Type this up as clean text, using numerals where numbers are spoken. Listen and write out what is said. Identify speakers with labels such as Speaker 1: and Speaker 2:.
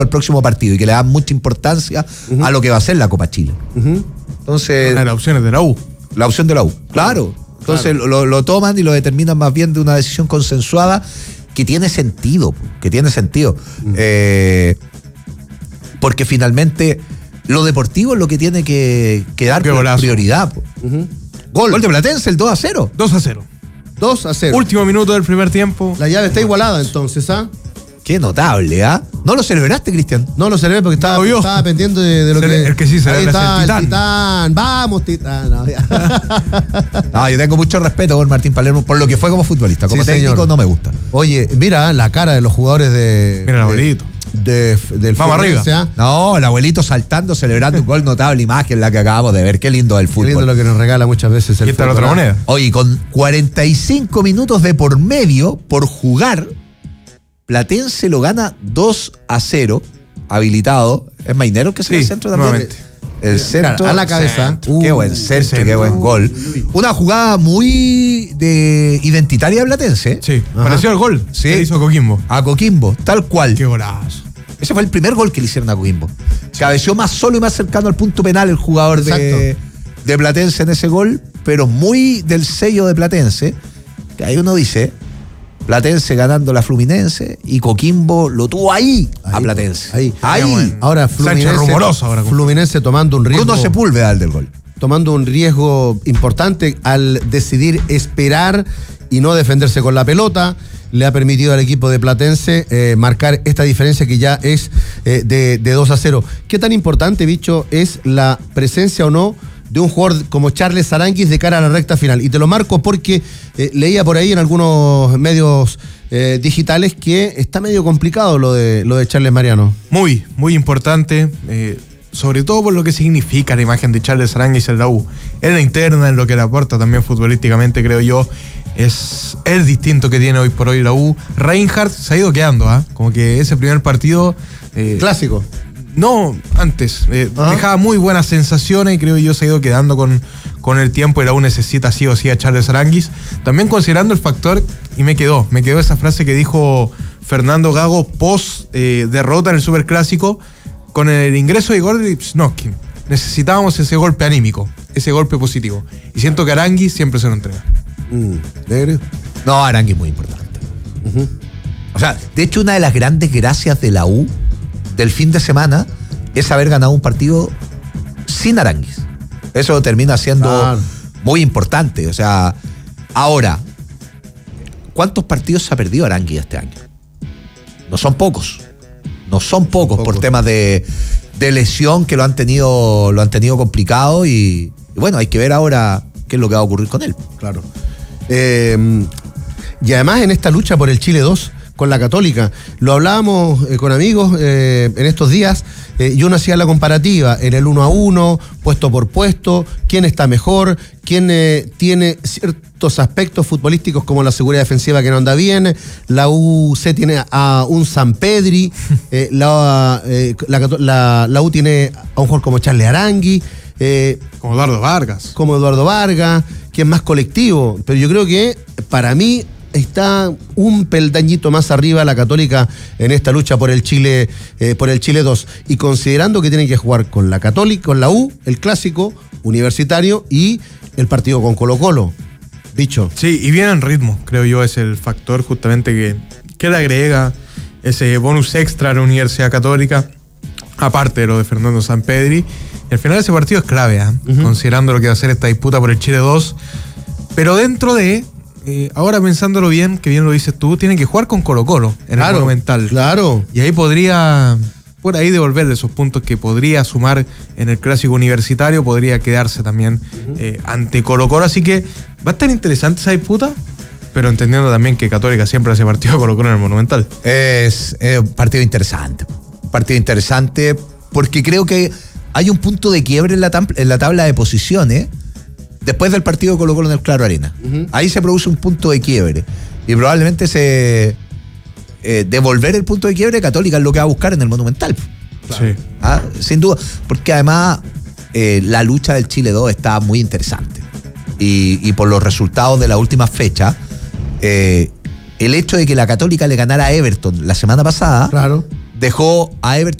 Speaker 1: el próximo partido y que le dan mucha importancia a lo que va a ser la Copa Chile. Entonces,
Speaker 2: las opciones de la U.
Speaker 1: La opción de la U, claro. Entonces lo toman y lo determinan más bien de una decisión consensuada que tiene sentido. Porque finalmente lo deportivo es lo que tiene que dar prioridad. Gol de Platense, el 2-0.
Speaker 2: 2-0.
Speaker 3: 2-0.
Speaker 2: Último minuto del primer tiempo.
Speaker 3: La llave está igualada entonces, ¿ah?
Speaker 1: Qué notable, ¿ah? ¿No lo celebraste, Cristian?
Speaker 3: No lo celebré porque estaba pendiente de lo que...
Speaker 2: El que sí
Speaker 3: es
Speaker 2: celebra
Speaker 3: el Titán. Vamos, Titán. No,
Speaker 1: yo tengo mucho respeto por Martín Palermo, por lo que fue como futbolista. Como técnico, señor, no me gusta.
Speaker 3: Oye, mira la cara de los jugadores de...
Speaker 2: Mira el abuelito.
Speaker 3: Del
Speaker 2: vamos arriba.
Speaker 1: No, el abuelito saltando, celebrando un gol, notable imagen la que acabamos de ver. Qué lindo el fútbol.
Speaker 3: Qué lindo lo que nos regala muchas veces el fútbol.
Speaker 2: La otra moneda.
Speaker 1: Oye, con 45 minutos de por medio por jugar, Platense lo gana 2-0, habilitado. Es Mainero que se el centro también. El centro
Speaker 3: a la cabeza.
Speaker 1: Qué buen centro, qué buen gol. Una jugada muy identitaria de Platense.
Speaker 2: Sí, pareció el gol que hizo Coquimbo.
Speaker 1: A Coquimbo, tal cual.
Speaker 2: Qué golazo.
Speaker 1: Ese fue el primer gol que le hicieron a Coquimbo. Cabeció más solo y más cercano al punto penal el jugador de Platense en ese gol, pero muy del sello de Platense, que ahí uno dice... Platense ganando la Fluminense y Coquimbo lo tuvo ahí a Platense. Ahí.
Speaker 3: Ahora Fluminense tomando un riesgo.
Speaker 1: Bruno Sepúlveda al del gol.
Speaker 3: Tomando un riesgo importante al decidir esperar y no defenderse con la pelota. Le ha permitido al equipo de Platense marcar esta diferencia que ya es de 2-0. ¿Qué tan importante, Bicho, es la presencia o no de un jugador como Charles Aranguis de cara a la recta final? Y te lo marco porque leía por ahí en algunos medios digitales que está medio complicado lo de Charles Mariano.
Speaker 2: Muy, muy importante, sobre todo por lo que significa la imagen de Charles Aranguis en la U. En la interna, en lo que le aporta también futbolísticamente, creo yo, es el distinto que tiene hoy por hoy la U. Reinhardt se ha ido quedando, como que ese primer partido...
Speaker 3: clásico.
Speaker 2: No, antes. Dejaba muy buenas sensaciones y creo que yo se ha ido quedando con el tiempo y la U necesita sí o sí a Charles Aranguis. También considerando el factor, y me quedó esa frase que dijo Fernando Gago post derrota en el Superclásico, con el ingreso de Igor Lipsnowski. Necesitábamos ese golpe anímico, ese golpe positivo. Y siento que Aranguis siempre se lo entrega.
Speaker 1: No, Aranguis es muy importante. O sea, de hecho, una de las grandes gracias de la U del fin de semana es haber ganado un partido sin Aranguis. Eso termina siendo muy importante. O sea, ahora, ¿cuántos partidos se ha perdido Aranguis este año? No son pocos por temas de lesión que lo han tenido complicado y bueno, hay que ver ahora qué es lo que va a ocurrir con él.
Speaker 3: Claro. Y además en esta lucha por el Chile 2 con la Católica, lo hablábamos con amigos en estos días, y uno hacía la comparativa en el 1-1, puesto por puesto, quién está mejor, quién tiene ciertos aspectos futbolísticos como la seguridad defensiva que no anda bien, la UC tiene a un Sampedri, la U tiene a un jugador como Charles Aranguis,
Speaker 2: como Eduardo Vargas,
Speaker 3: que es más colectivo, pero yo creo que para mí está un peldañito más arriba la Católica en esta lucha por el Chile 2. Y considerando que tienen que jugar con la Católica, con la U, el clásico universitario y el partido con Colo-Colo. Bicho.
Speaker 2: Sí, y bien en ritmo, creo yo, es el factor justamente que le agrega ese bonus extra a la Universidad Católica, aparte de lo de Fernando Sampedri. Y al final ese partido es clave, considerando lo que va a ser esta disputa por el Chile 2. Pero dentro de... ahora pensándolo bien, que bien lo dices tú, tienen que jugar con Colo-Colo en el Monumental.
Speaker 3: Claro.
Speaker 2: Y ahí podría, por ahí devolverle esos puntos que podría sumar en el clásico universitario, podría quedarse también ante Colo-Colo. Así que va a estar interesante esa disputa, pero entendiendo también que Católica siempre hace partido de Colo-Colo en el Monumental.
Speaker 1: Es un partido interesante. Porque creo que hay un punto de quiebre en la tabla de posiciones. Después del partido de Colo-Colo en el Claro Arena. Ahí se produce un punto de quiebre. Y probablemente devolver el punto de quiebre, Católica es lo que va a buscar en el Monumental.
Speaker 2: Sí.
Speaker 1: Sin duda. Porque además la lucha del Chile 2 está muy interesante. Y por los resultados de la última fecha, el hecho de que la Católica le ganara a Everton la semana pasada dejó a Everton